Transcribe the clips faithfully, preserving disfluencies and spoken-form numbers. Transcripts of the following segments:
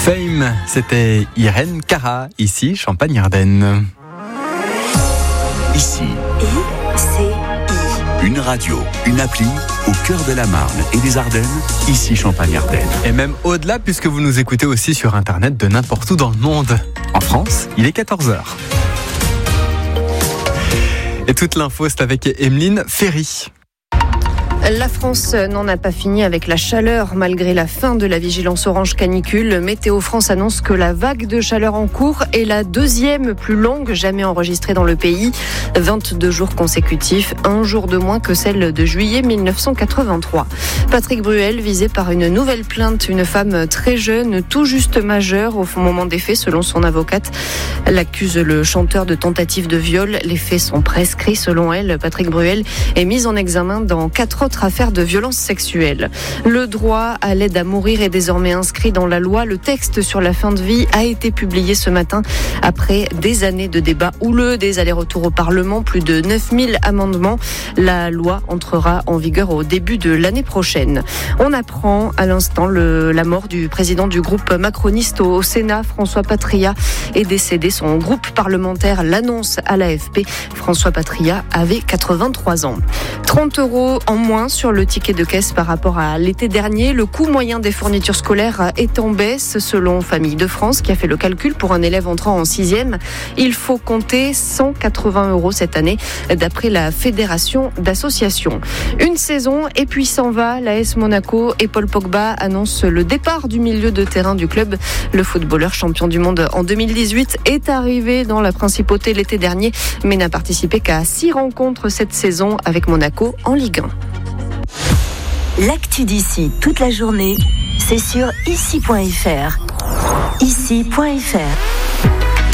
Fame, c'était Irène Cara, ici Champagne-Ardenne. Ici, I C I. une radio, une appli au cœur de la Marne et des Ardennes, ici Champagne-Ardenne. Et même au-delà, puisque vous nous écoutez aussi sur Internet de n'importe où dans le monde. En France, il est quatorze heures. Et toute l'info, c'est avec Emeline Ferry. La France n'en a pas fini avec la chaleur. Malgré la fin de la vigilance orange canicule, Météo France annonce que la vague de chaleur en cours est la deuxième plus longue jamais enregistrée dans le pays. vingt-deux jours consécutifs, un jour de moins que celle de juillet dix-neuf cent quatre-vingt-trois. Patrick Bruel, visé par une nouvelle plainte, une femme très jeune, tout juste majeure au moment des faits, selon son avocate. Elle accuse le chanteur de tentative de viol. Les faits sont prescrits selon elle. Patrick Bruel est mis en examen dans quatre autres affaire de violence sexuelle. Le droit à l'aide à mourir est désormais inscrit dans la loi. Le texte sur la fin de vie a été publié ce matin après des années de débats houleux, des allers-retours au Parlement, plus de neuf mille amendements. La loi entrera en vigueur au début de l'année prochaine. On apprend à l'instant le, la mort du président du groupe macroniste au Sénat, François Patriat, est décédé. Son groupe parlementaire l'annonce à l'A F P. François Patriat avait quatre-vingt-trois ans. trente euros en moins sur le ticket de caisse par rapport à l'été dernier. Le coût moyen des fournitures scolaires est en baisse selon Famille de France qui a fait le calcul. Pour un élève entrant en sixième, il faut compter cent quatre-vingts euros cette année d'après la Fédération d'associations. Une saison et puis s'en va. L'A S Monaco et Paul Pogba annoncent le départ du milieu de terrain du club. Le footballeur champion du monde en deux mille dix-huit est arrivé dans la principauté l'été dernier mais n'a participé qu'à six rencontres cette saison avec Monaco en Ligue un. L'actu d'ici toute la journée, c'est sur ici point f r. ici point f r.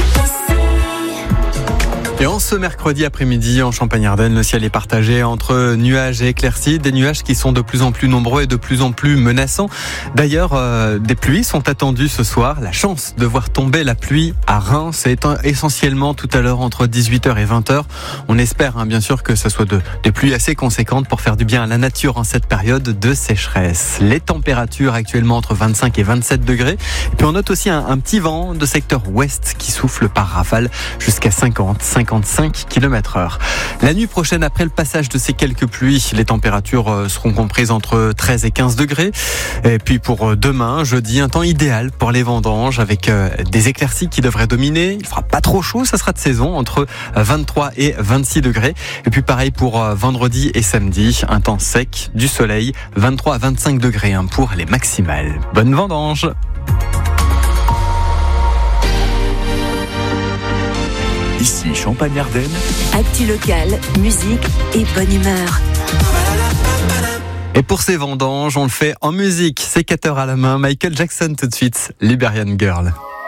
Et en ce mercredi après-midi, en Champagne-Ardenne, le ciel est partagé entre nuages et éclaircies, des nuages qui sont de plus en plus nombreux et de plus en plus menaçants. D'ailleurs, euh, des pluies sont attendues ce soir. La chance de voir tomber la pluie à Reims, c'est essentiellement tout à l'heure entre dix-huit heures et vingt heures. On espère hein, bien sûr que ce soit de, des pluies assez conséquentes pour faire du bien à la nature en cette période de sécheresse. Les températures actuellement entre vingt-cinq et vingt-sept degrés. Et puis on note aussi un, un petit vent de secteur ouest qui souffle par rafale jusqu'à cinquante, cinquante-cinq kilomètres heure. La nuit prochaine, après le passage de ces quelques pluies, les températures seront comprises entre treize et quinze degrés. Et puis pour demain, jeudi, un temps idéal pour les vendanges avec des éclaircies qui devraient dominer. Il fera pas trop chaud, ça sera de saison, entre vingt-trois et vingt-six degrés. Et puis pareil pour vendredi et samedi, un temps sec, du soleil, vingt-trois à vingt-cinq degrés hein, pour les maximales. Bonne vendange! Ici Champagne-Ardenne. Actu locale, musique et bonne humeur. Et pour ces vendanges, on le fait en musique. Sécateur à la main, Michael Jackson tout de suite, Liberian Girl.